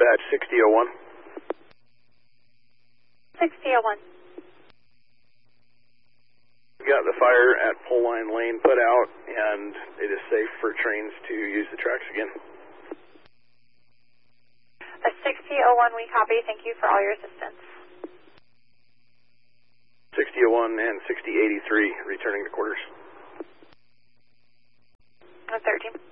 Dispatch 6001. 6001. We got the fire at Pole Line Lane put out, and it is safe for trains to use the tracks again. 6001, we copy. Thank you for all your assistance. 6001 and 6083 returning to quarters. 13.